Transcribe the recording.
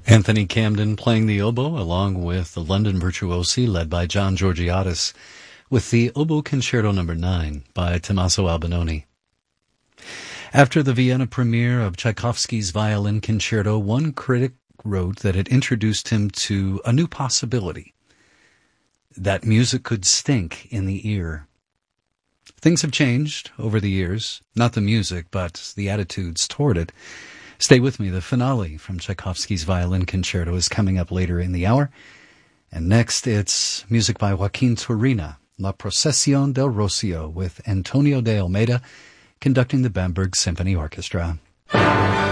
Anthony Camden playing the oboe along with the London Virtuosi led by John Georgiadis with the Oboe Concerto No. 9 by Tommaso Albinoni. After the Vienna premiere of Tchaikovsky's Violin Concerto, one critic wrote that it introduced him to a new possibility, that music could stink in the ear. Things have changed over the years, not the music, but the attitudes toward it. Stay with me. The finale from Tchaikovsky's Violin Concerto is coming up later in the hour. And next, it's music by Joaquin Turina, La Procesión del Rocio, with Antonio de Almeida conducting the Bamberg Symphony Orchestra.